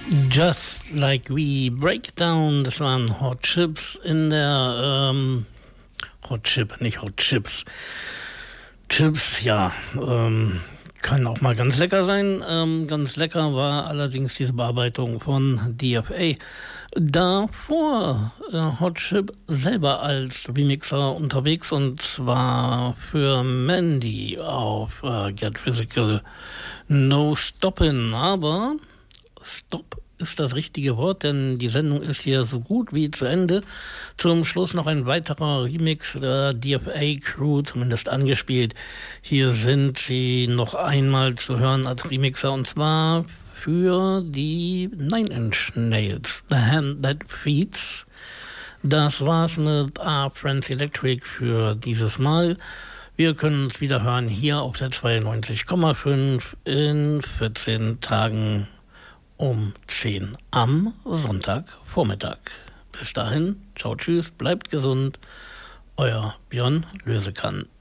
Just Like We Break Down, das waren Hot Chips in der, Hot Chip, nicht Hot Chips. Chips, ja, kann auch mal ganz lecker sein. Ganz lecker war allerdings diese Bearbeitung von DFA. Davor Hot Chip selber als Remixer unterwegs und zwar für Mandy auf Get Physical No Stoppin', aber Stop ist das richtige Wort, denn die Sendung ist hier so gut wie zu Ende. Zum Schluss noch ein weiterer Remix der DFA-Crew, zumindest angespielt. Hier sind sie noch einmal zu hören als Remixer und zwar für die Nine Inch Nails, The Hand That Feeds. Das war's mit Friends Electric für dieses Mal. Wir können uns wieder hören hier auf der 92,5 in 14 Tagen. Um 10 am Sonntagvormittag. Bis dahin, ciao, tschüss, bleibt gesund. Euer Björn Lösekan.